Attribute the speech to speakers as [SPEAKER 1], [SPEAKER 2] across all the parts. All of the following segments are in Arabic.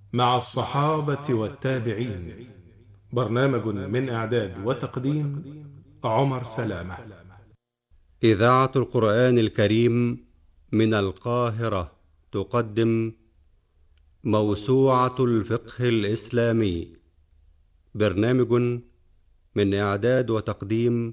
[SPEAKER 1] مع الصحابة والتابعين. برنامج من إعداد وتقديم عمر سلامة.
[SPEAKER 2] إذاعة القرآن الكريم من القاهرة تقدم موسوعة الفقه الإسلامي. برنامج من إعداد وتقديم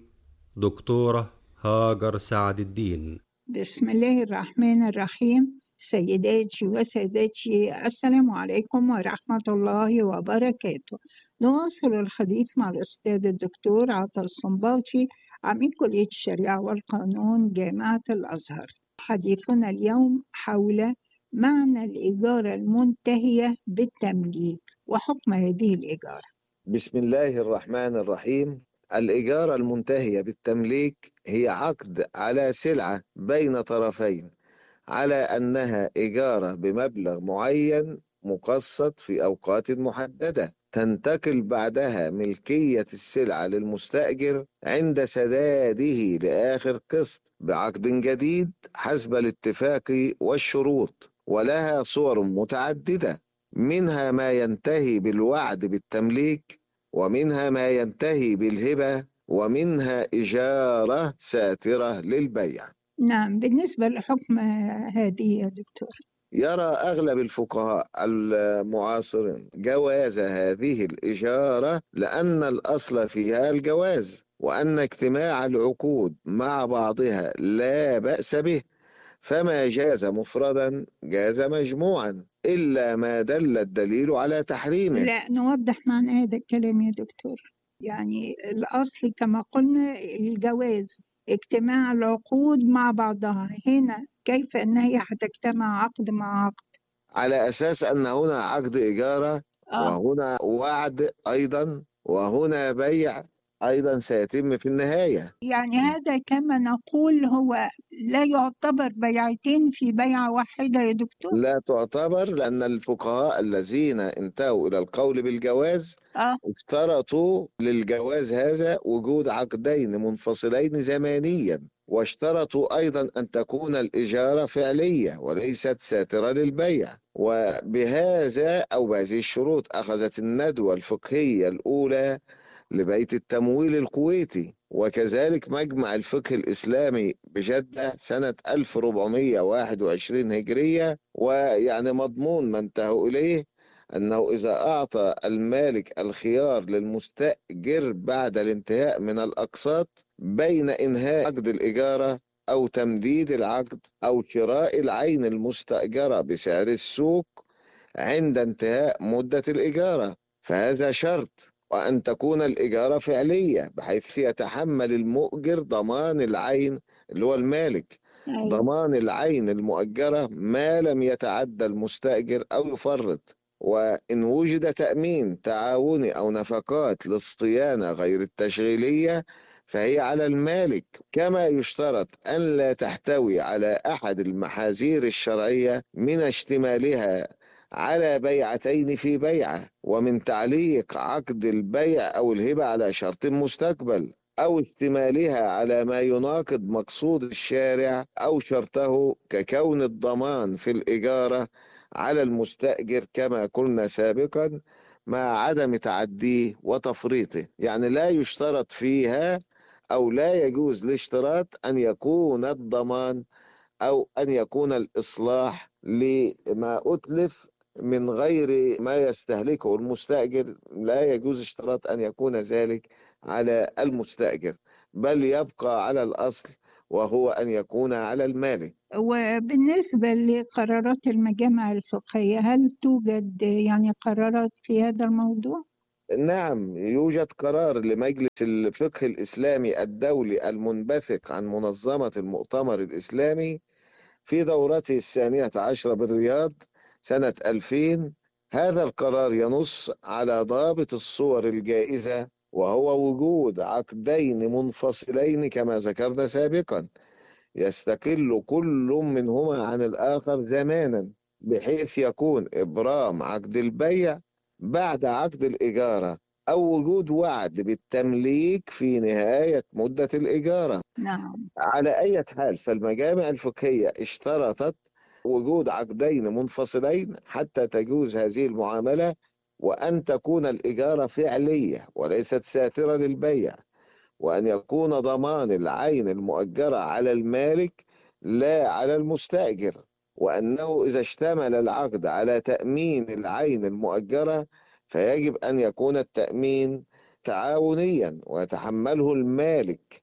[SPEAKER 2] دكتورة هاجر سعد الدين.
[SPEAKER 3] بسم الله الرحمن الرحيم. سيداتي وسادتي، السلام عليكم ورحمة الله وبركاته. نواصل الحديث مع الأستاذ الدكتور عطا الصنباطي، عميد كلية الشريعة والقانون جامعة الأزهر. حديثنا اليوم حول معنى الإيجار المنتهية بالتمليك وحكم هذه الإيجار.
[SPEAKER 4] بسم الله الرحمن الرحيم. الإجارة المنتهية بالتمليك هي عقد على سلعة بين طرفين على أنها إجارة بمبلغ معين مقسط في أوقات محددة، تنتقل بعدها ملكية السلعة للمستأجر عند سداده لآخر قسط بعقد جديد حسب الاتفاق والشروط، ولها صور متعددة، منها ما ينتهي بالوعد بالتمليك، ومنها ما ينتهي بالهبة، ومنها إجارة ساترة للبيع.
[SPEAKER 3] نعم، بالنسبة لحكم هذه يا دكتور،
[SPEAKER 4] يرى أغلب الفقهاء المعاصرين جواز هذه الإجارة لأن الأصل فيها الجواز، وأن اجتماع العقود مع بعضها لا بأس به، فما جاز مفردا جاز مجموعا إلا ما دل الدليل على تحريمه.
[SPEAKER 3] لا نوضح معنى هذا الكلام يا دكتور. يعني الأصل كما قلنا الجواز، اجتماع العقود مع بعضها، هنا كيف أن هي هتجتمع عقد مع عقد؟
[SPEAKER 4] على أساس أن هنا عقد إجارة،
[SPEAKER 3] آه
[SPEAKER 4] وهنا وعد أيضا، وهنا بيع أيضا سيتم في النهاية.
[SPEAKER 3] يعني هذا كما نقول هو لا يعتبر بيعتين في بيعة واحدة يا دكتور؟
[SPEAKER 4] لا تعتبر، لأن الفقهاء الذين انتهوا إلى القول بالجواز
[SPEAKER 3] آه
[SPEAKER 4] اشترطوا للجواز هذا وجود عقدين منفصلين زمانيا، واشترطوا أيضا أن تكون الإجارة فعلية وليست ساترة للبيع. وبهذا أو بهذه الشروط أخذت الندوة الفقهية الأولى لبيت التمويل الكويتي، وكذلك مجمع الفقه الإسلامي بجدة سنة 1421 هجرية. ويعني مضمون ما انتهوا إليه أنه إذا أعطى المالك الخيار للمستأجر بعد الانتهاء من الأقساط بين إنهاء عقد الإجارة أو تمديد العقد أو شراء العين المستأجرة بسعر السوق عند انتهاء مدة الإجارة، فهذا شرط. وأن تكون الإجارة فعلية بحيث يتحمل المؤجر ضمان العين اللي هو المالك،
[SPEAKER 3] أيوة.
[SPEAKER 4] ضمان العين المؤجرة ما لم يتعدى المستأجر أو يفرط. وإن وجد تأمين تعاوني أو نفقات للصيانة غير التشغيلية فهي على المالك، كما يشترط أن لا تحتوي على أحد المحاذير الشرعية من اشتمالها على بيعتين في بيعة، ومن تعليق عقد البيع أو الهبة على شرط مستقبل، أو اشتمالها على ما يناقض مقصود الشارع أو شرطه ككون الضمان في الإجارة على المستأجر كما قلنا سابقا مع عدم تعديه وتفريطه. يعني لا يشترط فيها أو لا يجوز الاشتراط أن يكون الضمان أو أن يكون الإصلاح لما أتلف من غير ما يستهلكه المستأجر، لا يجوز اشتراط أن يكون ذلك على المستأجر، بل يبقى على الأصل وهو أن يكون على المالك.
[SPEAKER 3] وبالنسبة لقرارات المجامع الفقهية، هل توجد يعني قرارات في هذا الموضوع؟
[SPEAKER 4] نعم، يوجد قرار لمجلس الفقه الإسلامي الدولي المنبثق عن منظمة المؤتمر الإسلامي في دورته 12 بالرياض سنة 2000. هذا القرار ينص على ضابط الصور الجائزة، وهو وجود عقدين منفصلين كما ذكرنا سابقا، يستقل كل منهما عن الآخر زمانا، بحيث يكون إبرام عقد البيع بعد عقد الإجارة، أو وجود وعد بالتمليك في نهاية مدة الإجارة.
[SPEAKER 3] نعم.
[SPEAKER 4] على أي حال فالمجامع الفقهية اشترطت وجود عقدين منفصلين حتى تجوز هذه المعاملة، وأن تكون الإجارة فعلية وليست ساترة للبيع، وأن يكون ضمان العين المؤجرة على المالك لا على المستأجر، وأنه إذا اشتمل العقد على تأمين العين المؤجرة فيجب أن يكون التأمين تعاونيا ويتحمله المالك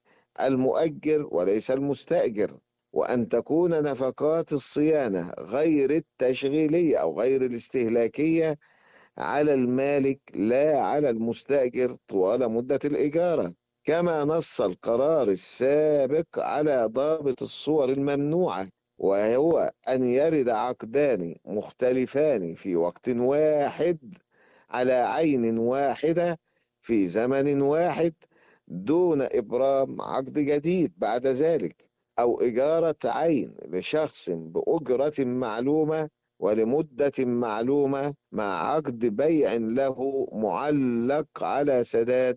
[SPEAKER 4] المؤجر وليس المستأجر، وأن تكون نفقات الصيانة غير التشغيلية أو غير الاستهلاكية على المالك لا على المستأجر طوال مدة الإجارة. كما نص القرار السابق على ضابط الصور الممنوعة، وهو أن يرد عقدان مختلفان في وقت واحد على عين واحدة في زمن واحد دون إبرام عقد جديد بعد ذلك، أو إجارة عين لشخص بأجرة معلومة ولمدة معلومة مع عقد بيع له معلق على سداد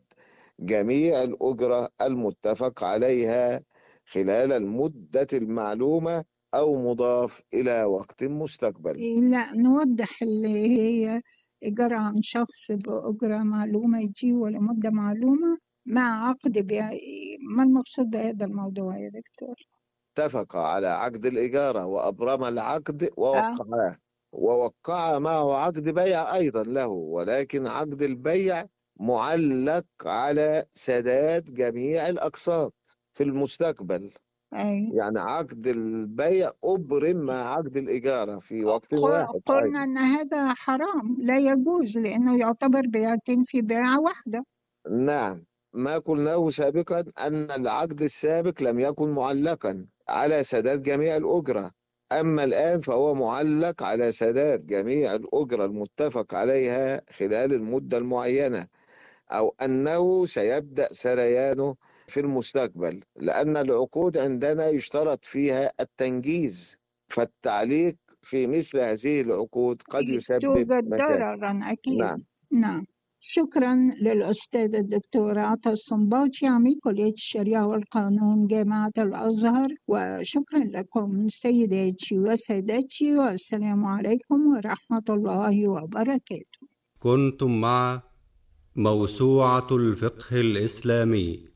[SPEAKER 4] جميع الأجرة المتفق عليها خلال المدة المعلومة أو مضاف إلى وقت مستقبل.
[SPEAKER 3] لا، نوضح اللي هي إيجار عن شخص بأجرة معلومة يجي ولمدة معلومة مع عقد بيع. ما المقصود بهذا الموضوع يا دكتور؟
[SPEAKER 4] اتفق على عقد الإجارة وأبرم العقد ووقعاه، ووقع معه عقد بيع أيضا له، ولكن عقد البيع معلق على سداد جميع الأقساط في المستقبل.
[SPEAKER 3] أي.
[SPEAKER 4] يعني عقد البيع أبرم مع عقد الإجارة في وقت واحد.
[SPEAKER 3] قلنا أن هذا حرام، لا يجوز، لأنه يعتبر بيعتين في بيعة واحدة.
[SPEAKER 4] نعم، ما قلناه سابقا أن العقد السابق لم يكن معلقا على سداد جميع الأجرة، أما الآن فهو معلق على سداد جميع الأجرة المتفق عليها خلال المدة المعينة، أو أنه سيبدأ سريانه في المستقبل، لأن العقود عندنا يشترط فيها التنجيز، فالتعليق في مثل هذه العقود قد يسبب
[SPEAKER 3] توجد
[SPEAKER 4] مشاكل.
[SPEAKER 3] ضررا أكيد.
[SPEAKER 4] نعم.
[SPEAKER 3] نعم. شكرا للأستاذ الدكتور عطا الصنباطي عميد كلية الشريعة والقانون جامعة الأزهر، وشكرا لكم سيداتي وسادتي، والسلام عليكم ورحمة الله وبركاته.
[SPEAKER 2] كنتم مع موسوعة الفقه الإسلامي،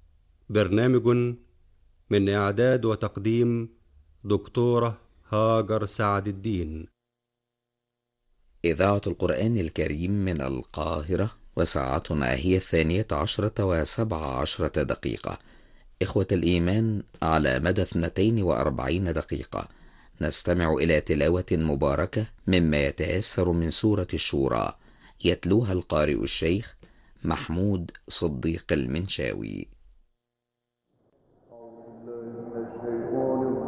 [SPEAKER 2] برنامج من إعداد وتقديم دكتورة هاجر سعد الدين.
[SPEAKER 5] إذاعة القرآن الكريم من القاهرة، وساعتنا هي 12:17 إخوة الإيمان، على مدى 42 دقيقة نستمع إلى تلاوة مباركة مما يتيسر من سورة الشورى، يتلوها القارئ الشيخ محمود صديق المنشاوي.